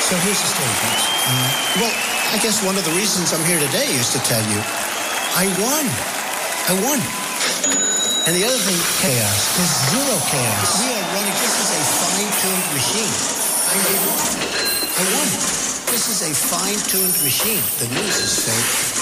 So here's the story, folks. Well, I guess one of the reasons I'm here today is to tell you I won. I won. And the other thing, chaos. There's zero chaos. We are running. This is a fine-tuned machine. I won. This is a fine-tuned machine. The news is fake.